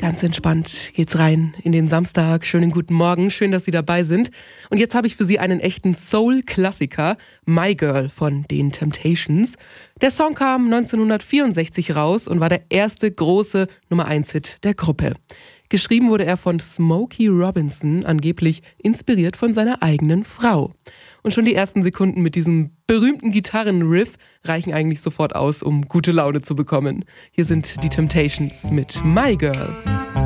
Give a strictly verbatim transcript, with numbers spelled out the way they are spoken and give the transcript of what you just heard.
Ganz entspannt geht's rein in den Samstag. Schönen guten Morgen, schön, dass Sie dabei sind. Und jetzt habe ich für Sie einen echten Soul-Klassiker, My Girl von den Temptations. Der Song kam neunzehnhundertvierundsechzig raus und war der erste große Nummer eins Hit der Gruppe. Geschrieben wurde er von Smokey Robinson, angeblich inspiriert von seiner eigenen Frau. Und schon die ersten Sekunden mit diesem berühmten Gitarrenriff reichen eigentlich sofort aus, um gute Laune zu bekommen. Hier sind die Temptations mit My Girl.